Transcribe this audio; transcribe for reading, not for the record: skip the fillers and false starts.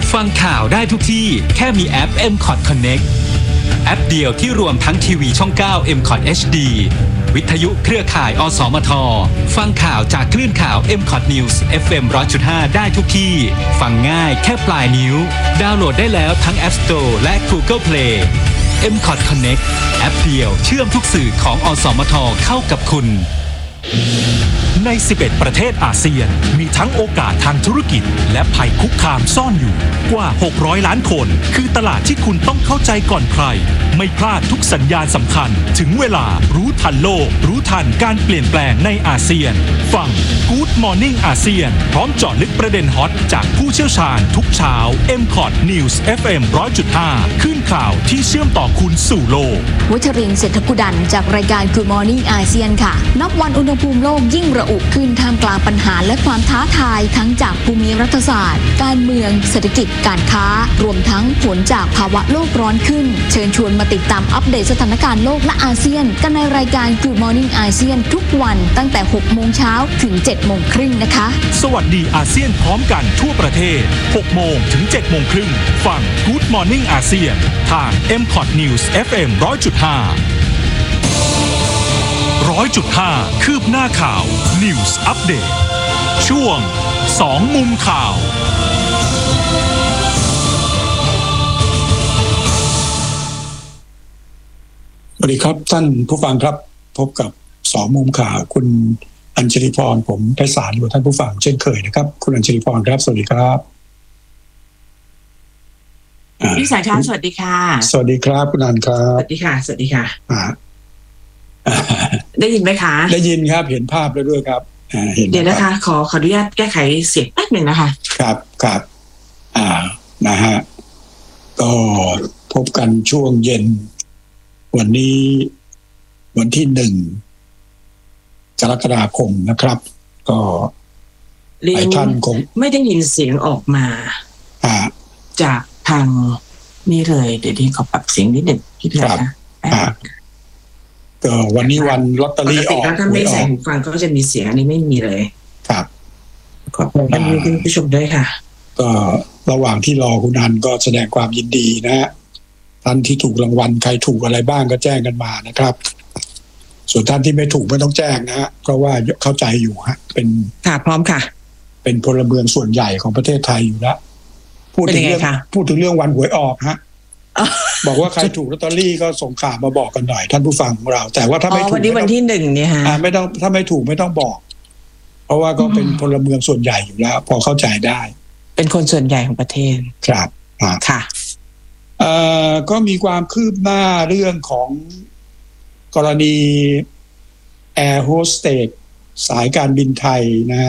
ฟังข่าวได้ทุกที่แค่มีแอป MCOT Connect แอปเดียวที่รวมทั้งทีวีช่อง 9 MCOT HD วิทยุเครือข่ายอสมทฟังข่าวจากคลื่นข่าว MCOT News FM 100.5 ได้ทุกที่ฟังง่ายแค่ปลายนิ้วดาวน์โหลดได้แล้วทั้ง App Store และ Google Play MCOT Connect แอปเดียวเชื่อมทุกสื่อของอสมทเข้ากับคุณใน11ประเทศอาเซียนมีทั้งโอกาสทางธุรกิจและภัยคุกคามซ่อนอยู่กว่า600ล้านคนคือตลาดที่คุณต้องเข้าใจก่อนใครไม่พลาดทุกสัญญาณสำคัญถึงเวลารู้ทันโลกรู้ทันการเปลี่ยนแปลงในอาเซียนฟัง Good Morning อาเซียนพร้อมเจาะลึกประเด็นฮอตจากผู้เชี่ยวชาญทุกเช้า MCOT News FM 100.5 ขึ้นข่าวที่เชื่อมต่อคุณสู่โลกวัชรินทร์เศรษฐกุดันจากรายการ Good Morning อาเซียนค่ะนับวันอุณหภูมิโลกยิ่งระอุขึ้นท่ามกลางปัญหาและความท้าทายทั้งจากภูมิรัฐศาสตร์การเมืองเศรษฐกิจการค้ารวมทั้งผลจากภาวะโลกร้อนขึ้นเชิญชวนมาติดตามอัปเดตสถานการณ์โลกและอาเซียนกันในรายการ Good Morning อาเซียนทุกวันตั้งแต่ 6 โมงเช้าถึง 7 โมงครึ่งนะคะสวัสดีอาเซียนพร้อมกันทั่วประเทศ 6 โมงถึง 7 โมงครึ่งฟัง Good Morning อาเซียนทาง MCOT News FM 100.5100.5 คืบหน้าข่าว News Update ช่วง2มุมข่าวสวัสดีครับท่านผู้ฟังครับพบกับ2มุมข่าวคุณอัญชลีพรผมไพศาลอยู่ท่านผู้ฟังเช่นเคยนะครับคุณอัญชลีพรครับสวัสดีครับพี่สายชาญสวัสดีค่ะสวัสดีครับคุณอัญครับสวัสดีค่ะสวัสดีค่ะได้ยินไหมคะได้ยินครับเห็นภาพแล้วด้วยครับเดี๋ยวนะคะขออนุญาตแก้ไขเสียงแป๊บหนึ่งนะคะครับนะฮะก็พบกันช่วงเย็นวันนี้วันที่1 กรกฎาคมนะครับก็หลายท่านคงไม่ได้ยินเสียงออกมาจากทางนี่เลยเดี๋ยวขอปรับเสียงนิดหนึ่งพี่เพื่อนนะก็วันนี้วันลอตเตอรี่ออกถ้าไม่ใส่หูฟังก็จะมีเสียงอันนี้ไม่มีเลยครับขอบคุณผู้ชมด้วยค่ะก็ระหว่างที่รอคุณอันก็แสดงความยินดีนะฮะท่านที่ถูกรางวัลใครถูกอะไรบ้างก็แจ้งกันมานะครับส่วนท่านที่ไม่ถูกไม่ต้องแจ้งนะฮะเพราะว่าเข้าใจอยู่ฮะเป็นค่ะพร้อมค่ะเป็นพลเมืองส่วนใหญ่ของประเทศไทยอยู่แล้วพูดถึงเรื่องวันหวยออกฮะบอกว่าใครถูกลอตเตอรี่ก็ส่งข่าวมาบอกกันหน่อยท่านผู้ฟังของเราแต่ว่าถ้าไม่ถูกวันนี้วันที่1เนี่ยฮะไม่ต้องถ้าไม่ถูกไม่ต้องบอกเพราะว่าก็เป็นพลเมืองส่วนใหญ่อยู่แล้วพอเข้าใจได้เป็นคนส่วนใหญ่ของประเทศครับค่ะก็มีความคืบหน้าเรื่องของกรณีแอร์โฮสเตสสายการบินไทยนะ